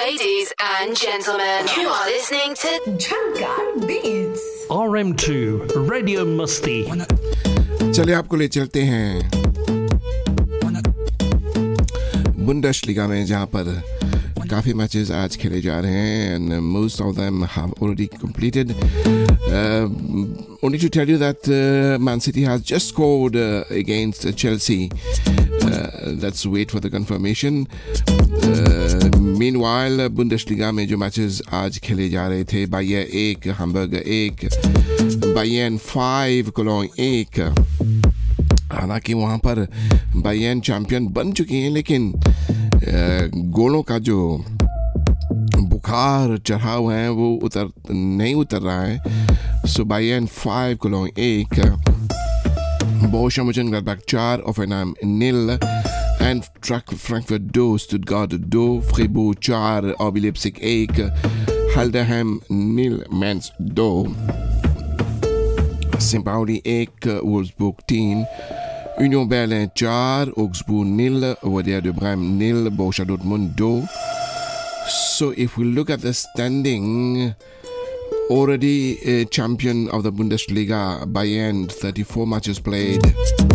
Ladies and gentlemen, you are listening to Jhankar Beats. RM2 Radio Musti. चलिए आपको ले चलते हैं बुंडेसलीगा में, जहां पर काफ़ी मैचेस आज खेले जा रहे हैं and most of them have already completed. Only to tell you that Man City has just scored against Chelsea. Let's wait for the confirmation. Meanwhile, Bundesliga में जो मैचेस आज खेले जा रहे थे, बायर 1, हैम्बर्ग 1, बायर्न 5, कोलोन 1. हालांकि वहाँ पर बायर्न चैंपियन बन चुकी हैं, लेकिन गोलों का जो बुखार चढ़ा हुआ है वो नहीं उतर रहा है. सो Bayern 5, colon 1, Borussia Mönchengladbach 4, Hoffenheim 0, Eintracht Frankfurt 2, Stuttgart 2, Fribourg 4, RB Leipzig 1, Heidenheim 0, Mainz 2, St. Pauli 1, Wolfsburg 3, Union Berlin 4, Augsburg 0, Werder de Brême 0, Borussia Dortmund 2. So if we look at the standing, already a champion of the Bundesliga, Bayern, 34 matches played.